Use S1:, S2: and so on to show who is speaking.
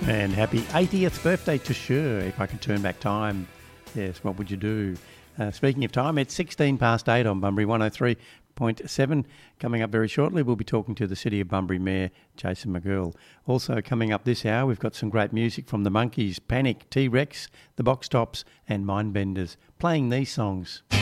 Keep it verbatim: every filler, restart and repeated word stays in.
S1: And happy eightieth birthday to Sher. If I could turn back time, yes, what would you do? Uh, speaking of time, it's sixteen past eight on Bunbury one oh three point seven. Coming up very shortly, we'll be talking to the City of Bunbury Mayor, Jason McGirl. Also coming up this hour, we've got some great music from the Monkees, Panic, T-Rex, the Box Tops and Mindbenders, playing these songs.